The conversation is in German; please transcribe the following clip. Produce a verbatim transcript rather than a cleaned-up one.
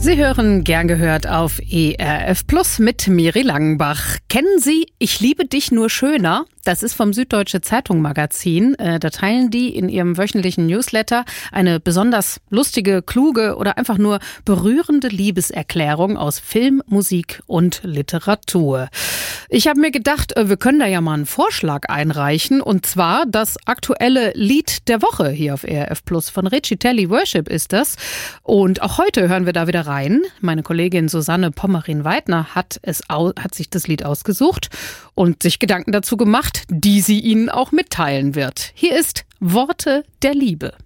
Sie hören Gern gehört auf E R F Plus mit Miri Langenbach. Kennen Sie Ich liebe dich nur schöner? Das ist vom Süddeutsche Zeitung Magazin. Da teilen die in ihrem wöchentlichen Newsletter eine besonders lustige, kluge oder einfach nur berührende Liebeserklärung aus Film, Musik und Literatur. Ich habe mir gedacht, wir können da ja mal einen Vorschlag einreichen. Und zwar das aktuelle Lied der Woche hier auf E R F Plus. Von Riccitelli Worship ist das. Und auch heute hören wir da wieder rein. Meine Kollegin Susanne Pommerin-Weidner hat, es, hat sich das Lied ausgesucht und sich Gedanken dazu gemacht, die sie Ihnen auch mitteilen wird. Hier ist Worte der Liebe.